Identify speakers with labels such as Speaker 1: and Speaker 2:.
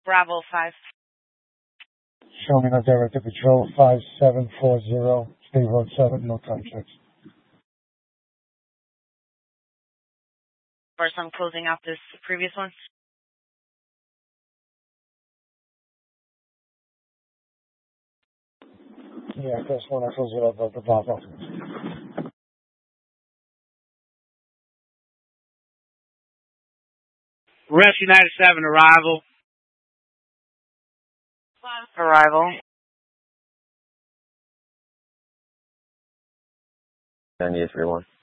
Speaker 1: Bravo 5.
Speaker 2: Show me no director patrol 5740, State Road 7, no contracts.
Speaker 1: First, I'm closing out this previous one.
Speaker 2: Yeah, first one I close it up at the Bravo.
Speaker 3: Rescue 97, arrival.
Speaker 1: Arrival.
Speaker 4: 9831.